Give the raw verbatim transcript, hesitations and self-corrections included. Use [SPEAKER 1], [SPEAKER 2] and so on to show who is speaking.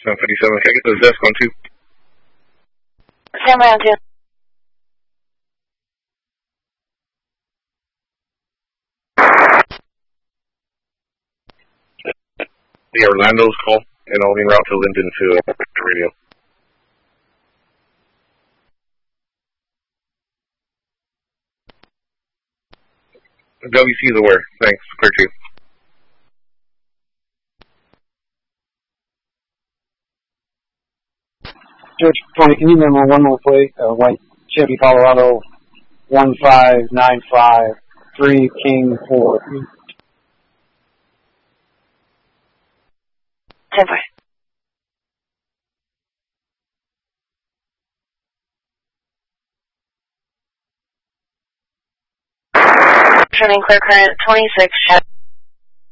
[SPEAKER 1] seven fifty-seven, can I get the desk on two?
[SPEAKER 2] Stand by on two.
[SPEAKER 1] The Orlando's call, and I'll en route to Linden to uh, radio. W C is aware. Thanks. Clear two.
[SPEAKER 3] George twenty, can you remember one more plate? Uh, white Chevy Colorado one five nine five three King four.
[SPEAKER 2] Stand by. Turning clear current twenty-six.